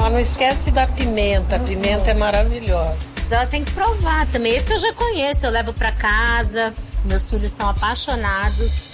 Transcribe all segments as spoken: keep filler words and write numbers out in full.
Só não esquece da pimenta, a pimenta é maravilhosa. Ela tem que provar também. Esse eu já conheço, eu levo pra casa. Meus filhos são apaixonados.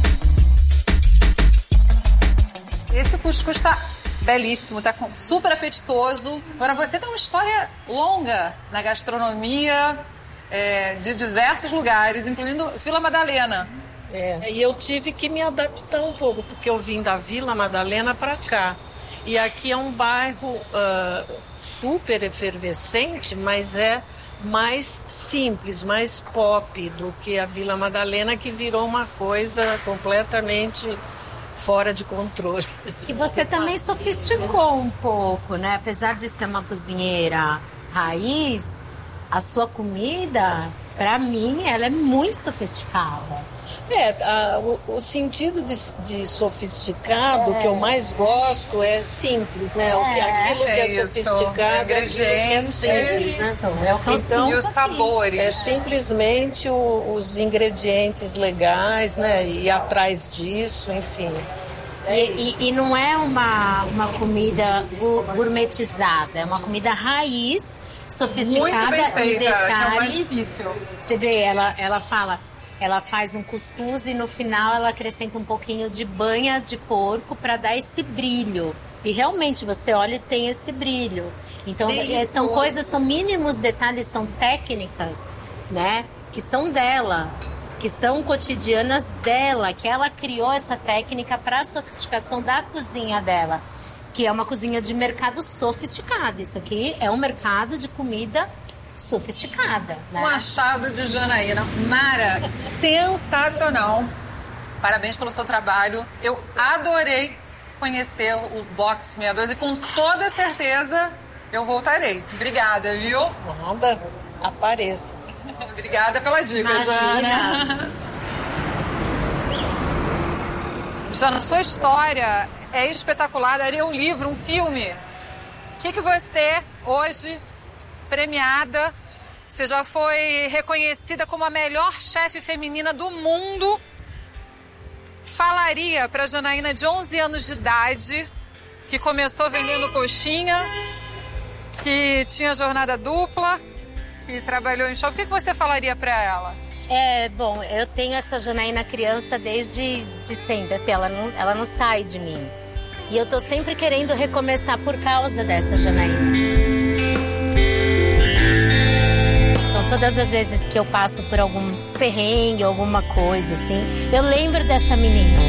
Esse cuscuz tá belíssimo, tá super apetitoso. Agora, você tem uma história longa na gastronomia é, de diversos lugares, incluindo Vila Madalena. É, e eu tive que me adaptar um pouco, porque eu vim da Vila Madalena para cá. E aqui é um bairro uh, super efervescente, mas é mais simples, mais pop do que a Vila Madalena, que virou uma coisa completamente fora de controle. E você também sofisticou um pouco, né? Apesar de ser uma cozinheira raiz, a sua comida, para mim, ela é muito sofisticada. É, a, o, o sentido de, de sofisticado é. que eu mais gosto é simples, né? O que, aquilo que é, é sofisticado é aquilo que é simples, né? Isso, é o que eu então, e os sabores. É simplesmente o, os ingredientes legais, né? E ir atrás disso, enfim. É e, e, e não é uma, uma comida gourmetizada, é uma comida raiz, sofisticada, muito bem feita, em detalhes. Que é o mais difícil. Você vê, ela, ela fala... Ela faz um cuscuz e no final ela acrescenta um pouquinho de banha de porco para dar esse brilho. E realmente você olha e tem esse brilho. Então Delicioso. São coisas, são mínimos detalhes, são técnicas, né? Que são dela, que são cotidianas dela, que ela criou essa técnica para a sofisticação da cozinha dela, que é uma cozinha de mercado sofisticado. Isso aqui é um mercado de comida sofisticada, né? Um achado de Janaína. Mara, sensacional. Parabéns pelo seu trabalho. Eu adorei conhecer o Box sessenta e dois e com toda certeza eu voltarei. Obrigada, viu? Nada, apareça. Obrigada pela dica, Imagina. Jana. Jana, sua história é espetacular. Daria um livro, um filme. O que, que você, hoje... premiada, você já foi reconhecida como a melhor chefe feminina do mundo, falaria para Janaína de onze anos de idade, que começou vendendo coxinha, que tinha jornada dupla, que trabalhou em shopping, o que, que você falaria para ela? É, bom, eu tenho essa Janaína criança desde de sempre, assim, ela não, ela não sai de mim. E eu tô sempre querendo recomeçar por causa dessa Janaína. Todas as vezes que eu passo por algum perrengue, alguma coisa assim, eu lembro dessa menina.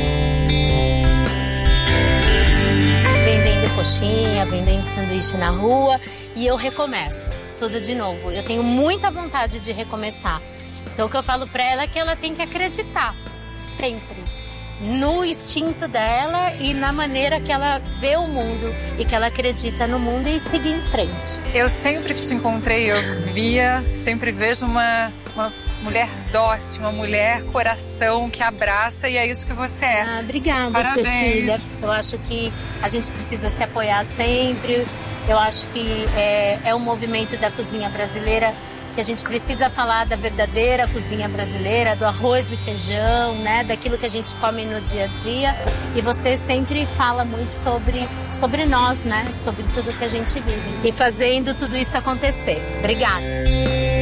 Vendendo coxinha, vendendo sanduíche na rua, e eu recomeço tudo de novo. Eu tenho muita vontade de recomeçar. Então o que eu falo pra ela é que ela tem que acreditar, sempre. No instinto dela e na maneira que ela vê o mundo e que ela acredita no mundo e seguir em frente. Eu sempre que te encontrei, eu via, sempre vejo uma, uma mulher dócil, uma mulher coração que abraça, e é isso que você é. Ah, obrigada, Parabéns. Cecília. Eu acho que a gente precisa se apoiar sempre. Eu acho que é, é um movimento da cozinha brasileira que a gente precisa falar da verdadeira cozinha brasileira, do arroz e feijão, né, daquilo que a gente come no dia a dia. E você sempre fala muito sobre, sobre nós, né, sobre tudo que a gente vive. E fazendo tudo isso acontecer. Obrigada.